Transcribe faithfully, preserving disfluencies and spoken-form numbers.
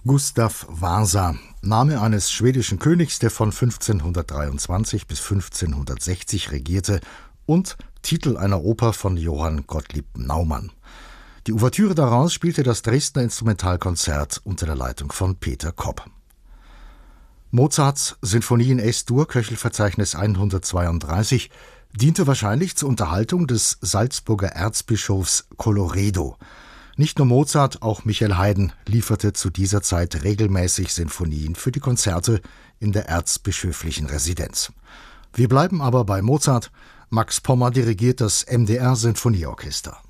Gustav Vasa, Name eines schwedischen Königs, der von fünfzehnhundertdreiundzwanzig bis fünfzehnhundertsechzig regierte, und Titel einer Oper von Johann Gottlieb Naumann. Die Ouvertüre daraus spielte das Dresdner Instrumentalkonzert unter der Leitung von Peter Kopp. Mozarts Sinfonie in Es-Dur, Köchelverzeichnis hundertzweiunddreißig, diente wahrscheinlich zur Unterhaltung des Salzburger Erzbischofs Colloredo. Nicht nur Mozart, auch Michael Haydn lieferte zu dieser Zeit regelmäßig Sinfonien für die Konzerte in der erzbischöflichen Residenz. Wir bleiben aber bei Mozart. Max Pommer dirigiert das M D R Sinfonieorchester.